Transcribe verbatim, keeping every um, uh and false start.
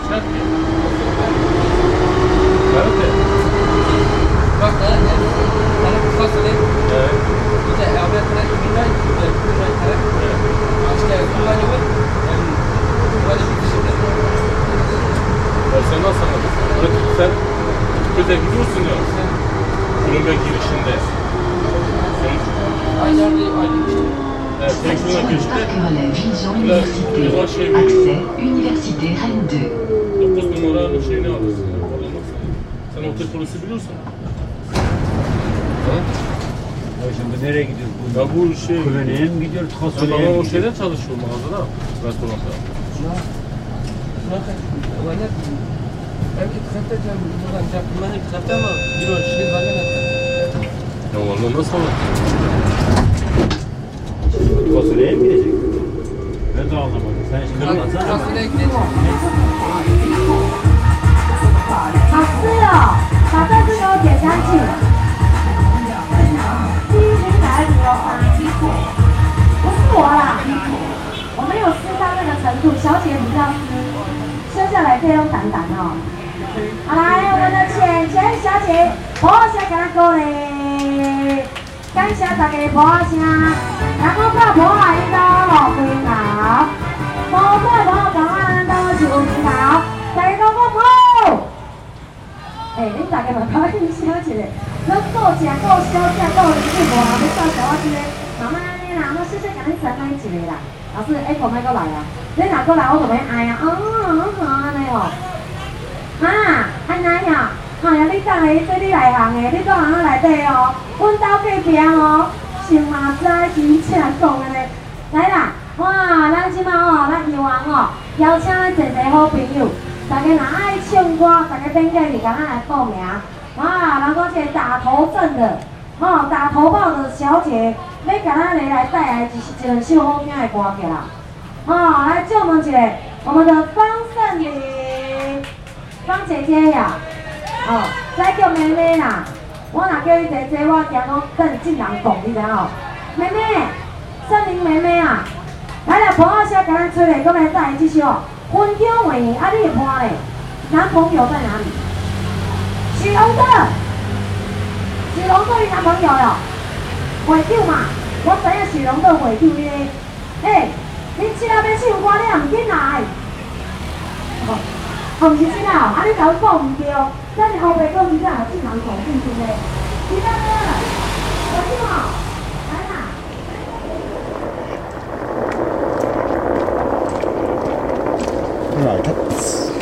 cerchi. Guardate. Guarda, sana kısa söyleyeyim. Evet. İşte evde direkt binay, binay direkt. İşte kullanıyor. Böyle bir kişi de. Ya sen nasıl anladın? Pratik sen Türkiye'de gidiyorsun ya. Bunun bir girişinde. Aylarda aynı işte. Evet, tek buna geçti. Là, bir şey veriyor. Accès Université Rennes deux. dokuz numaranın şeyini alırsın. Ya. Sen o tek polisi biliyorsun. Ha? Ya şimdi nereye gidiyoruz? Ya bu şey... Kulübeye mi gidiyoruz? Ya Kasoleye babam mi o gidiyoruz? şeyde çalışıyor mağazada. Restoranda. Şuna kaç? Olay ne? Belki kısaltı diyorum. Buradan yapımdan kısaltı ama bir o şey var ya. Ya vallahi nasıl olur? Kasoleye mi gidecek? Ben de anlamadım. Sen şimdi anlatsana. Fasulye gidecek. 老师哦，把这只给我点干净。第一名来了哦，不是我啦，我没有湿到那个程度，小姐比较湿，剩下来可以用掸掸哦。好来，我们的浅浅小姐，抱下给她过来，感谢大家抱下，然后到抱下一道落回头，抱过抱抱啊，都是回头，大家讲我抱。 哎、欸，你大家嘛搞印象一下，咱够食够小食够零食无啊，要到小我一个，慢慢安尼啦，我细细甲你传来一个啦。老师，哎，可莫过来啊！你若过来，我就免爱啊。哦，好安尼哦。啊，安尼呀，哎呀，你讲的这你内行的，你做行啊内底哦，阮兜隔壁哦，上马仔真正讲安尼。来啦，哇，咱即马哦，咱游王哦，邀请咱一个好朋友。 大家若爱唱歌，大家免介意，赶快来报名。哇，人讲这打头阵的，哦，打头炮的小姐，要赶快来来带来一一两首好听的歌曲啦。哦，来祝问一下我们的方胜玲，方姐姐呀，哦，再叫妹妹啦。我若叫伊姐姐，我惊讲等进人讲，你知哦？妹妹，胜玲妹妹啊，来了，婆仔先赶快出来，搁来带来这首。 分享话，啊，你会伴嘞？男朋友在哪里？许龙的，许龙的男朋友哟，会唱嘛？我知影许龙的会唱呢。哎，你即仔要唱歌，你也唔紧来。哦，哦，唔是即仔哦，啊，你甲我讲唔对，咱后壁讲即仔进人讲进去嘞。即仔呢？会唱哦，来啦。 Right.